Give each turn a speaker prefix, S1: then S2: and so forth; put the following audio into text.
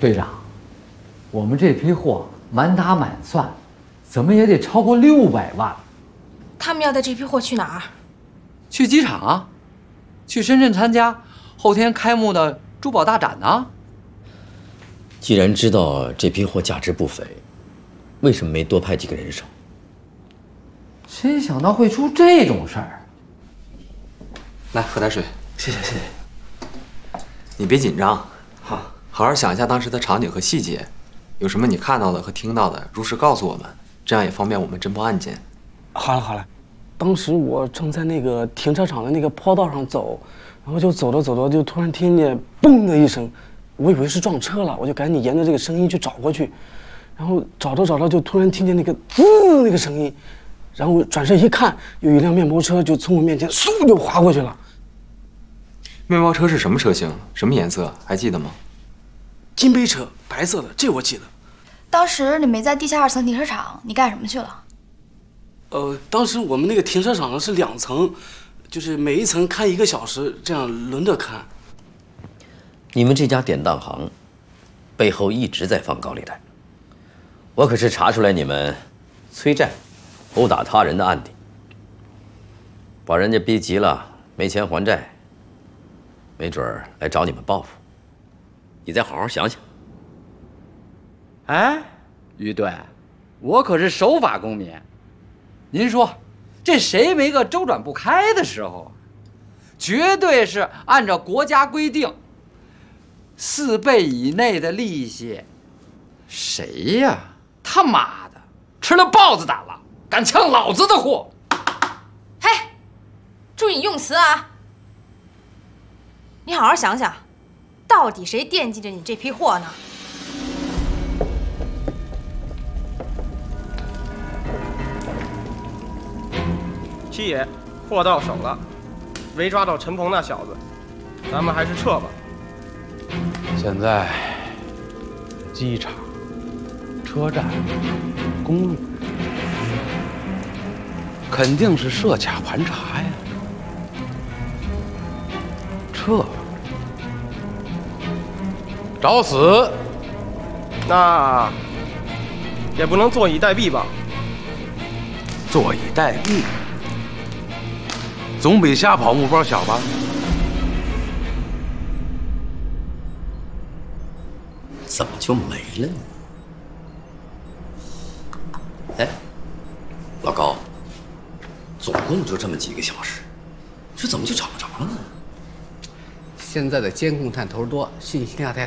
S1: 队长，我们这批货满打满算，怎么也得超过600万。
S2: 他们要带这批货去哪儿？
S3: 去机场啊，去深圳参加后天开幕的珠宝大展呢。
S4: 既然知道这批货价值不菲，为什么没多派几个人手？
S1: 谁想到会出这种事儿？
S5: 来，喝点水。
S6: 谢谢谢谢。
S5: 你别紧张，
S6: 好，
S5: 好好想一下当时的场景和细节，有什么你看到的和听到的，如实告诉我们，这样也方便我们侦破案件。
S6: 好了好了，当时我正在那个停车场的那个坡道上走，然后就走着走着，就突然听见“嘣”的一声，我以为是撞车了，我就赶紧沿着这个声音去找过去，然后找着找着，就突然听见那个“滋”那个声音，然后转身一看，有一辆面包车就从我面前嗖就划过去了。
S5: 面包车是什么车型？什么颜色？还记得吗？
S6: 金杯车，白色的，这我记得。
S7: 当时你没在地下2层停车场，你干什么去了？
S6: 当时我们那个停车场是2层，就是每一层看1个小时，这样轮着看。
S4: 你们这家典当行背后一直在放高利贷，我可是查出来你们催债、殴打他人的案底，把人家逼急了，没钱还债，没准儿来找你们报复。你再好好想想。
S3: 哎，于队，我可是守法公民。您说，这谁没个周转不开的时候？绝对是按照国家规定，4倍以内的利息。谁呀？他妈的，吃了豹子胆了，敢抢老子的货！
S2: 嘿，注意用词啊！你好好想想，到底谁惦记着你这批货呢？
S8: 七爷，货到手了，没抓到陈鹏那小子，咱们还是撤吧。
S9: 现在，机场、车站、公路，肯定是设卡盘查呀。撤，找死！
S8: 那也不能坐以待毙吧？
S9: 坐以待毙，总比瞎跑目标小吧？
S4: 怎么就没了呢？哎，老高，总共就这么几个小时，这怎么就找不着了呢？
S10: 现在的监控探头多，信息量太